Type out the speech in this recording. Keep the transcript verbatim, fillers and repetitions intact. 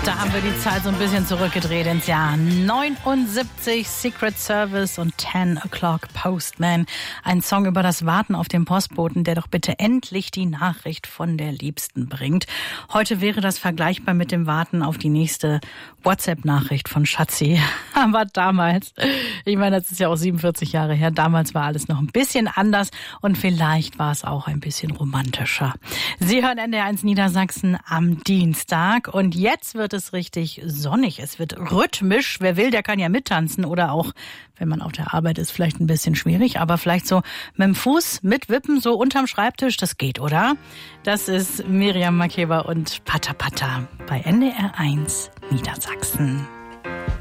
Da haben wir die Zeit so ein bisschen zurückgedreht ins Jahr neunundsiebzig. Secret Service und ten o'clock Postman. Ein Song über das Warten auf den Postboten, der doch bitte endlich die Nachricht von der Liebsten bringt. Heute wäre das vergleichbar mit dem Warten auf die nächste WhatsApp-Nachricht von Schatzi. Aber damals, ich meine, das ist ja auch siebenundvierzig Jahre her, damals war alles noch ein bisschen anders und vielleicht war es auch ein bisschen romantischer. Sie hören N D R eins Niedersachsen am Dienstag und jetzt wird es richtig sonnig. Es wird rhythmisch. Wer will, der kann ja mittanzen oder auch, wenn man auf der Arbeit ist, vielleicht ein bisschen schwierig, aber vielleicht so mit dem Fuß mitwippen, so unterm Schreibtisch, das geht, oder? Das ist Miriam Makeba und Pata Pata bei N D R eins Niedersachsen.